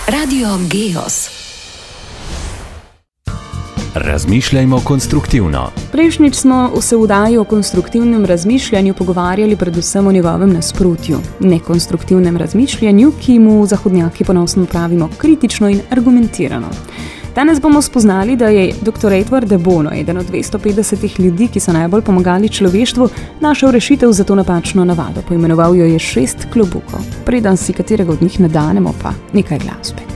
Radio Geos. Razmišljajmo konstruktivno. Prejšnjič smo se v oddaji o konstruktivnem razmišljanju pogovarjali predvsem o njegovem nasprotju, nekonstruktivnem razmišljanju, ki mu zahodnjaki ponosno pravimo kritično in argumentirano. Danes bomo spoznali, da je dr. Edward de Bono, eden od 250 ljudi, ki so najbolj pomagali človeštvu, našel rešitev za to napačno navado. Poimenoval jo je 6 klobukov. Preden si katerega od njih nadanemo, pa nekaj glasbe.